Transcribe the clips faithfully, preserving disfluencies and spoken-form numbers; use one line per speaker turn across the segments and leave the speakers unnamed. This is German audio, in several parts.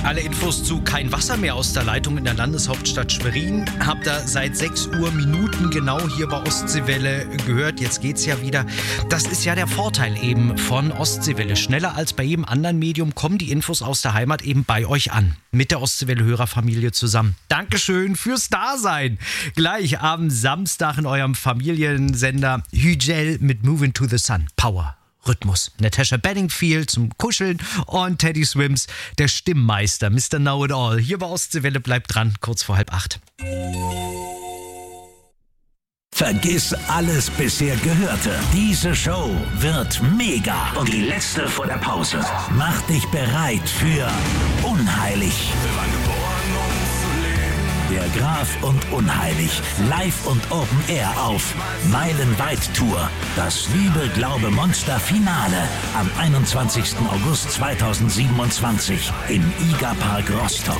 Alle Infos zu Kein Wasser mehr aus der Leitung in der Landeshauptstadt Schwerin habt ihr seit sechs Uhr Minuten genau hier bei Ostseewelle gehört. Jetzt geht's ja wieder. Das ist ja der Vorteil eben von Ostseewelle. Schneller als bei jedem anderen Medium kommen die Infos aus der Heimat eben bei euch an. Mit der Ostseewelle-Hörerfamilie zusammen. Dankeschön fürs Dasein. Gleich am Samstag in eurem Familiensender Hügel mit Moving to the Sun. Power. Rhythmus. Natasha Bedingfield zum Kuscheln und Teddy Swims, der Stimmmeister, Mister Know-it-all. Hier bei Ostseewelle, bleibt dran, kurz vor halb acht.
Vergiss alles bisher Gehörte. Diese Show wird mega. Und die letzte vor der Pause. Mach dich bereit für Unheilig. Der Graf und Unheilig. Live und Open Air auf Meilenweit Tour. Das Liebe, Glaube, Monster Finale am einundzwanzigsten August zweitausendsiebenundzwanzig im Iga Park Rostock.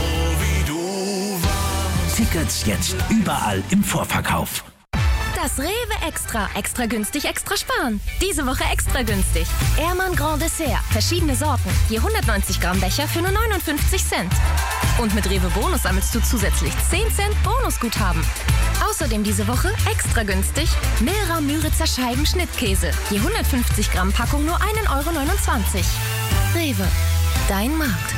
Tickets jetzt überall im Vorverkauf.
Das Rewe Extra. Extra günstig, extra sparen. Diese Woche extra günstig. Ehrmann Grand Dessert. Verschiedene Sorten. Je hundertneunzig Gramm Becher für nur neunundfünfzig Cent. Und mit Rewe Bonus sammelst du zusätzlich zehn Cent Bonusguthaben. Außerdem diese Woche extra günstig Milra Müritzer Scheiben Schnittkäse. Je hundertfünfzig Gramm Packung nur ein Euro neunundzwanzig. Rewe. Dein Markt.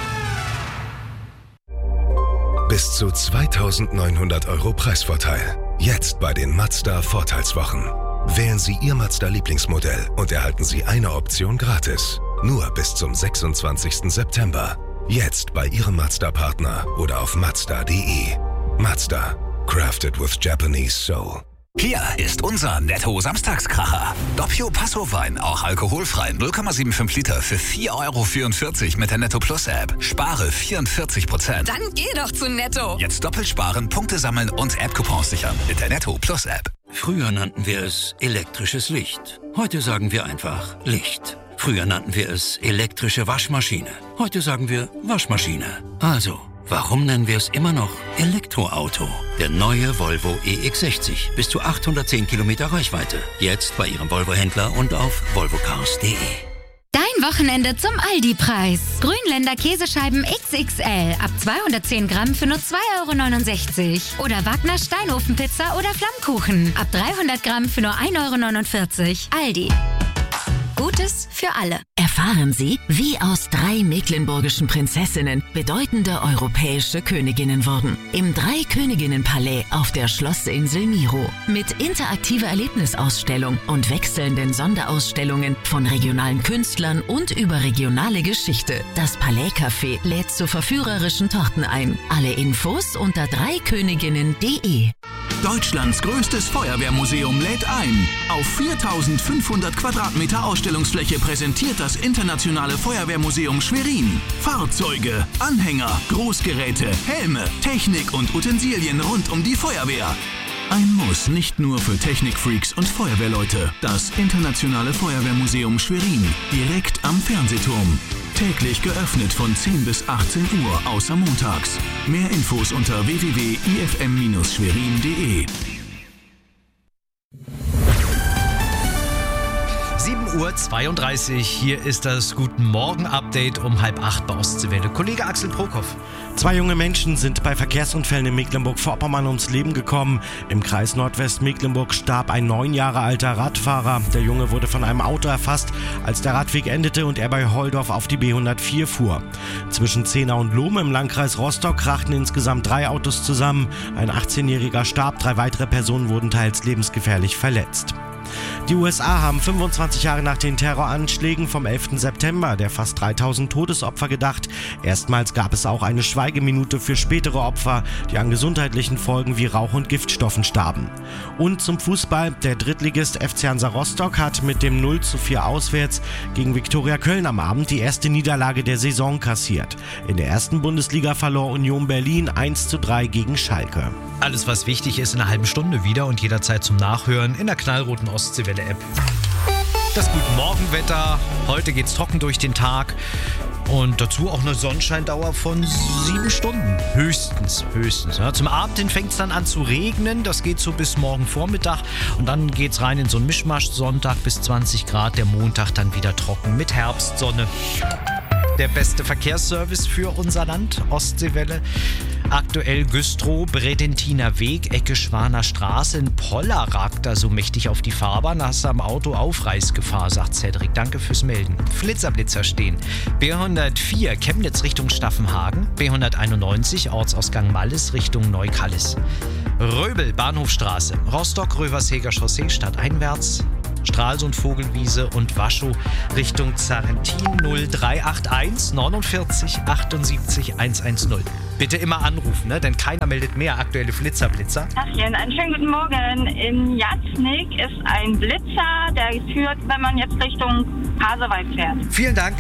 Bis zu zweitausendneunhundert Euro Preisvorteil. Jetzt bei den Mazda Vorteilswochen. Wählen Sie Ihr Mazda-Lieblingsmodell und erhalten Sie eine Option gratis. Nur bis zum sechsundzwanzigsten September. Jetzt bei Ihrem Mazda-Partner oder auf mazda punkt de. Mazda. Crafted with Japanese Soul.
Hier ist unser Netto-Samstagskracher. Doppio Passo-Wein, auch alkoholfrei, null Komma fünfundsiebzig Liter für vier Euro vierundvierzig mit der Netto Plus App. Spare vierundvierzig Prozent.
Dann geh doch zu Netto.
Jetzt doppelt sparen, Punkte sammeln und App-Coupons sichern mit der Netto Plus App.
Früher nannten wir es elektrisches Licht. Heute sagen wir einfach Licht. Früher nannten wir es elektrische Waschmaschine. Heute sagen wir Waschmaschine. Also, warum nennen wir es immer noch Elektroauto? Der neue Volvo E X sechzig. Bis zu achthundertzehn Kilometer Reichweite. Jetzt bei Ihrem Volvo-Händler und auf volvo cars punkt de.
Dein Wochenende zum Aldi-Preis. Grünländer Käsescheiben X X L ab zweihundertzehn Gramm für nur zwei Euro neunundsechzig. Oder Wagner Steinofenpizza oder Flammkuchen ab dreihundert Gramm für nur ein Euro neunundvierzig. Aldi. Gutes für alle.
Erfahren Sie, wie aus drei mecklenburgischen Prinzessinnen bedeutende europäische Königinnen wurden. Im Drei-Königinnen-Palais auf der Schlossinsel Miro. Mit interaktiver Erlebnisausstellung und wechselnden Sonderausstellungen von regionalen Künstlern und überregionale Geschichte. Das Palais-Café lädt zu verführerischen Torten ein. Alle Infos unter dreiköniginnen punkt de.
Deutschlands größtes Feuerwehrmuseum lädt ein. Auf viertausendfünfhundert Quadratmeter Ausstellungsfläche präsentiert das Internationale Feuerwehrmuseum Schwerin. Fahrzeuge, Anhänger, Großgeräte, Helme, Technik und Utensilien rund um die Feuerwehr. Ein Muss nicht nur für Technikfreaks und Feuerwehrleute. Das Internationale Feuerwehrmuseum Schwerin, direkt am Fernsehturm. Täglich geöffnet von zehn bis achtzehn Uhr, außer montags. Mehr Infos unter w w w punkt i f m schwerin punkt de.
sieben Uhr zweiunddreißig, hier ist das Guten Morgen-Update um halb acht bei Ostseewelle. Kollege Axel Prokop.
Zwei junge Menschen sind bei Verkehrsunfällen in Mecklenburg-Vorpommern ums Leben gekommen. Im Kreis Nordwestmecklenburg starb ein neun Jahre alter Radfahrer. Der Junge wurde von einem Auto erfasst, als der Radweg endete und er bei Holdorf auf die B hundertvier fuhr. Zwischen Zehna und Lohme im Landkreis Rostock krachten insgesamt drei Autos zusammen. Ein achtzehnjähriger starb, drei weitere Personen wurden teils lebensgefährlich verletzt. Die U S A haben fünfundzwanzig Jahre nach den Terroranschlägen vom elften September der fast dreitausend Todesopfer gedacht. Erstmals gab es auch eine Schweigeminute für spätere Opfer, die an gesundheitlichen Folgen wie Rauch- und Giftstoffen starben. Und zum Fußball. Der Drittligist F C Hansa Rostock hat mit dem null zu vier auswärts gegen Viktoria Köln am Abend die erste Niederlage der Saison kassiert. In der ersten Bundesliga verlor Union Berlin eins zu drei gegen Schalke.
Alles, was wichtig ist, in einer halben Stunde wieder und jederzeit zum Nachhören in der knallroten Ostseewelle-App. Das Guten Morgenwetter. Heute geht's trocken durch den Tag. Und dazu auch eine Sonnenscheindauer von sieben Stunden. Höchstens, höchstens. Ja. Zum Abend hin fängt es dann an zu regnen. Das geht so bis morgen Vormittag. Und dann geht's rein in so einen Mischmasch. Sonntag bis zwanzig Grad. Der Montag dann wieder trocken mit Herbstsonne. der beste Verkehrsservice für unser Land, Ostseewelle. Aktuell Güstrow, Bredentiner Weg, Ecke Schwaner Straße. Ein Poller ragt da so mächtig auf die Fahrbahn. Da hast du am Auto Aufreißgefahr, sagt Cedric. Danke fürs Melden. Flitzerblitzer stehen. B hundertvier Chemnitz Richtung Staffenhagen. B hunderteinundneunzig Ortsausgang Malles Richtung Neukallis. Röbel, Bahnhofstraße. Rostock, Röversheger Chaussee, stadteinwärts. Stralsund, Vogelwiese und Waschow Richtung Zarentin null drei acht eins neunundvierzig achtundsiebzig hundertzehn. Bitte immer anrufen, ne? Denn keiner meldet mehr aktuelle Flitzerblitzer.
Tachchen, einen schönen guten Morgen. In Jatznik ist ein Blitzer, der führt, wenn man jetzt Richtung Pasewalk fährt.
Vielen Dank.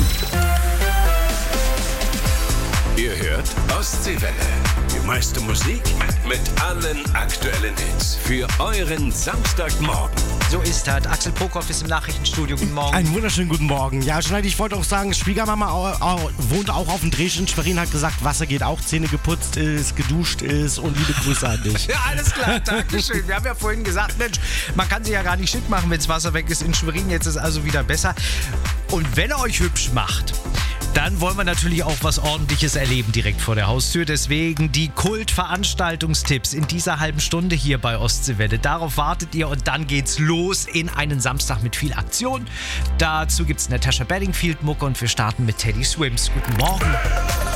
Ihr hört Ostseewelle. Die meiste Musik mit allen aktuellen Hits für euren Samstagmorgen.
So ist das. Axel Prokop ist im Nachrichtenstudio. Guten Morgen.
Einen wunderschönen guten Morgen. Ja, Schneid, ich wollte auch sagen, Schwiegermama au, au, wohnt auch auf dem Drehchen. Schwerin hat gesagt, Wasser geht auch, Zähne geputzt ist, geduscht ist und liebe Grüße an dich.
Ja, alles klar. Dankeschön. Wir haben ja vorhin gesagt, Mensch, man kann sich ja gar nicht schick machen, wenn das Wasser weg ist in Schwerin. Jetzt ist es also wieder besser. Und wenn er euch hübsch macht, dann wollen wir natürlich auch was Ordentliches erleben direkt vor der Haustür. Deswegen die Kult-Veranstaltungstipps in dieser halben Stunde hier bei Ostseewelle. Darauf wartet ihr und dann geht's los in einen Samstag mit viel Aktion. Dazu gibt's Natasha Bedingfield-Mucke und wir starten mit Teddy Swims. Guten Morgen.